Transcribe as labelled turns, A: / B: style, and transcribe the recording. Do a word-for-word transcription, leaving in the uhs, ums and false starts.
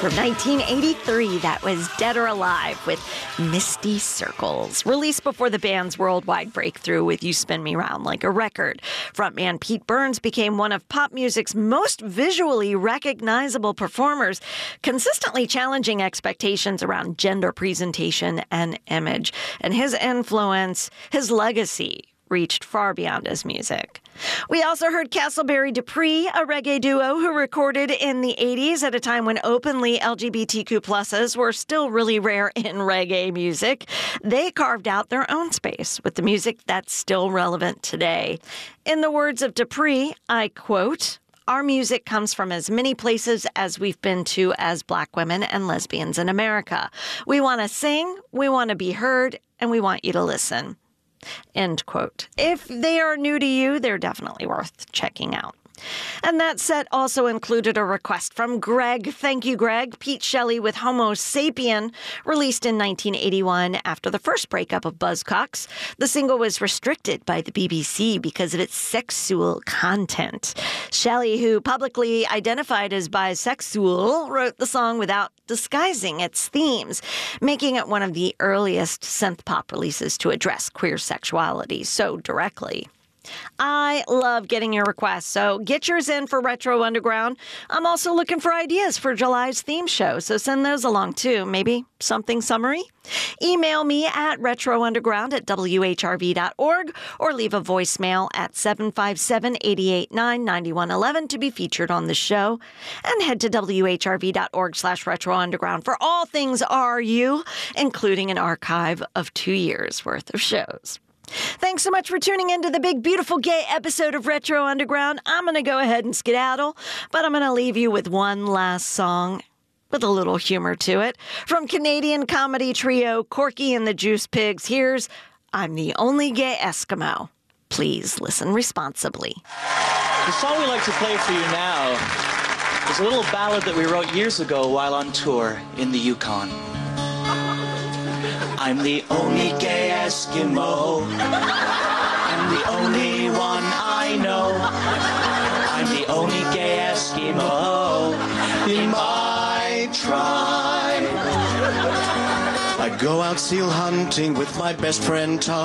A: From nineteen eighty-three, that was Dead or Alive with Misty Circles, released before the band's worldwide breakthrough with You Spin Me Round Like a Record. Frontman Pete Burns became one of pop music's most visually recognizable performers, consistently challenging expectations around gender presentation and image. And his influence, his legacy, reached far beyond his music. We also heard Castleberry Dupree, a reggae duo who recorded in the eighties at a time when openly L G B T Q pluses were still really rare in reggae music. They carved out their own space with the music that's still relevant today. In the words of Dupree, I quote, "Our music comes from as many places as we've been to as Black women and lesbians in America. We want to sing, we want to be heard, and we want you to listen." End quote. If they are new to you, they're definitely worth checking out. And that set also included a request from Greg. Thank you, Greg. Pete Shelley with Homo Sapien, released in nineteen eighty-one after the first breakup of Buzzcocks. The single was restricted by the B B C because of its sexual content. Shelley, who publicly identified as bisexual, wrote the song without disguising its themes, making it one of the earliest synth pop releases to address queer sexuality so directly. I love getting your requests, so get yours in for Retro Underground. I'm also looking for ideas for July's theme show, so send those along too. Maybe something summary? Email me at retrounderground at w h r v dot org or leave a voicemail at seven five seven, eight eight nine, nine one one one to be featured on the show. And head to w h r v dot org slash retrounderground for all things R U, including an archive of two years worth of shows. Thanks so much for tuning into the big, beautiful, gay episode of Retro Underground. I'm going to go ahead and skedaddle, but I'm going to leave you with one last song with a little humor to it. From Canadian comedy trio Corky and the Juice Pigs, here's I'm the Only Gay Eskimo. Please listen responsibly.
B: The song we like to play for you now is a little ballad that we wrote years ago while on tour in the Yukon. I'm the only gay Eskimo. I'm the only one I know. I'm the only gay Eskimo in my tribe. I go out seal hunting with my best friend Tom.